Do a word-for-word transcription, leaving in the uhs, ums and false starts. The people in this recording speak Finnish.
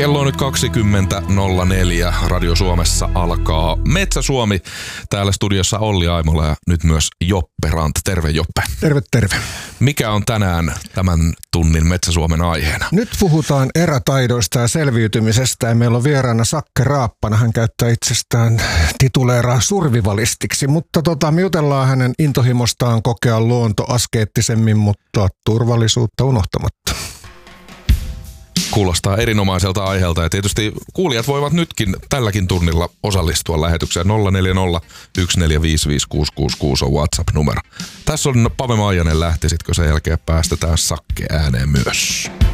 Kello on nyt kaksikymmentä nolla neljä. Radio Suomessa alkaa Metsä Suomi. Täällä studiossa Olli Aimola ja nyt myös Joppe Rant. Terve Joppe. Terve, terve. Mikä on tänään tämän tunnin Metsä Suomen aiheena? Nyt puhutaan erätaidoista ja selviytymisestä ja meillä on vieraana Sakke Raappana. Hän käyttää itsestään tituleeraa survivalistiksi, mutta tota, me jutellaan hänen intohimostaan kokea luonto askeettisemmin, mutta turvallisuutta unohtamatta. Kuulostaa erinomaiselta aiheelta ja tietysti kuulijat voivat nytkin tälläkin tunnilla osallistua lähetykseen. Nolla neljä nolla yksi neljä viisi viisi kuusi kuusi kuusi on WhatsApp-numero. Tässä on Pave Maijanen, lähtisitkö sen jälkeen päästetään Sakke ääneen myös.